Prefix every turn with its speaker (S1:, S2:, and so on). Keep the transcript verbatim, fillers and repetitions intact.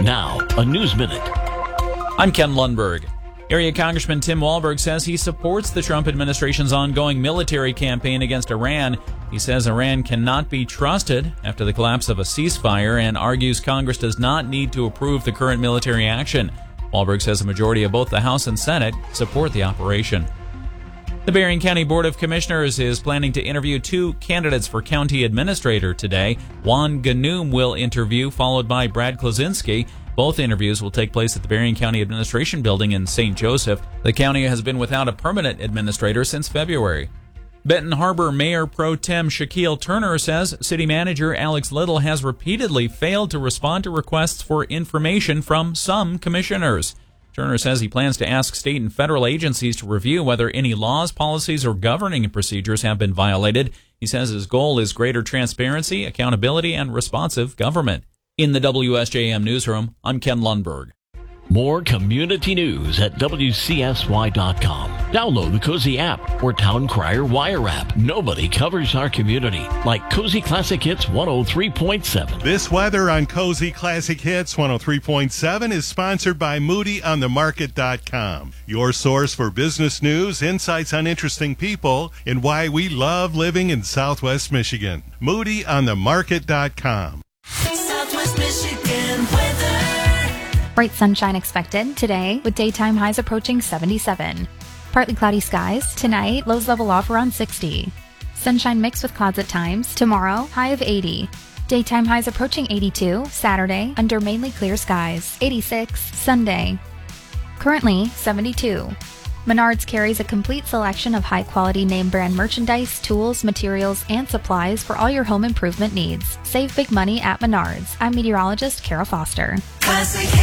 S1: Now, a News Minute.
S2: I'm Ken Lundberg. Area Congressman Tim Walberg says he supports the Trump administration's ongoing military campaign against Iran. He says Iran cannot be trusted after the collapse of a ceasefire and argues Congress does not need to approve the current military action. Walberg says a majority of both the House and Senate support the operation. The Berrien County Board of Commissioners is planning to interview two candidates for county administrator today. Juan Ganoom will interview, followed by Brad Klosinski. Both interviews will take place at the Berrien County Administration Building in Saint Joseph. The county has been without a permanent administrator since February. Benton Harbor Mayor Pro Tem Shaquille Turner says City Manager Alex Little has repeatedly failed to respond to requests for information from some commissioners. Turner says he plans to ask state and federal agencies to review whether any laws, policies, or governing procedures have been violated. He says his goal is greater transparency, accountability, and responsive government. In the W S J M Newsroom, I'm Ken Lundberg.
S1: More community news at W C S Y dot com. Download the Cozy app or Town Crier Wire app. Nobody covers our community like Cozy Classic Hits one oh three point seven.
S3: This weather on Cozy Classic Hits one oh three point seven is sponsored by Moody on the Market dot com. Your source for business news, insights on interesting people, and why we love living in Southwest Michigan. Moody on the Market dot com.
S4: Southwest Michigan weather.
S5: Bright sunshine expected today with daytime highs approaching seventy-seven. Partly cloudy skies. Tonight, lows level off around sixty. Sunshine mixed with clouds at times. Tomorrow, high of eighty. Daytime highs approaching eighty-two. Saturday, under mainly clear skies. eighty-six. Sunday. Currently, seventy-two. Menards carries a complete selection of high-quality name-brand merchandise, tools, materials, and supplies for all your home improvement needs. Save big money at Menards. I'm meteorologist Kara Foster.
S4: Classic